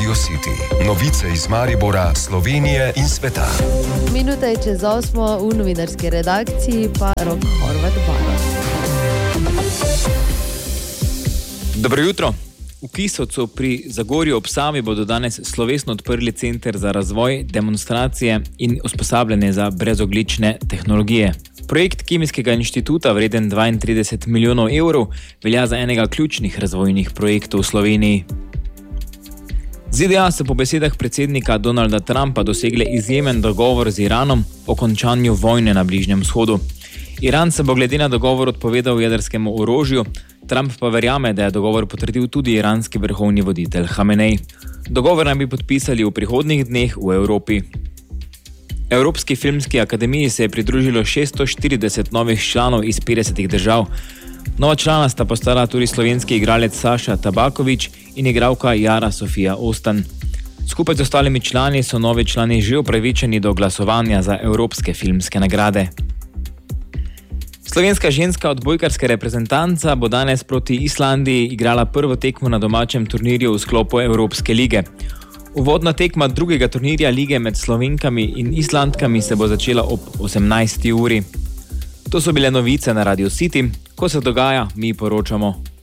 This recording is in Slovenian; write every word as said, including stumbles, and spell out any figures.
Radio City. Novice iz Maribora, Slovenije in sveta. Minuta je čez osmo, v novinarski redakciji pa Rok Horvat Baro. Dobro jutro. V Kisovcu pri Zagorju ob Savi bodo danes slovesno odprli center za razvoj, demonstracije in usposabljanje za brezoglične tehnologije. Projekt Kemijskega inštituta, vreden dvaintrideset milijonov evrov, velja za enega ključnih razvojnih projektov v Sloveniji. Z Z D A so po besedah predsednika Donalda Trumpa dosegle izjemen dogovor z Iranom o končanju vojne na Bližnjem vzhodu. Iran se bo glede na dogovor odpovedal jedrskemu orožju, Trump pa verjame, da je dogovor potrdil tudi iranski vrhovni voditelj Hamenej. Dogovor naj bi podpisali v prihodnjih dneh v Evropi. Evropski filmski akademiji se je pridružilo šeststo štirideset novih članov iz petdesetih držav. Nova člana sta postala tudi slovenski igralec Saša Tabaković in igralka Jara Sofija Ostan. Skupaj z ostalimi člani so novi člani že upravičeni do glasovanja za evropske filmske nagrade. Slovenska ženska odbojkarska reprezentanca bo danes proti Islandiji igrala prvo tekmo na domačem turnirju v sklopu Evropske lige. Uvodna tekma drugega turnirja lige med Slovenkami in Islandkami se bo začela ob osemnajsti uri. To so bile novice na Radio City. Ko se dogaja, mi poročamo.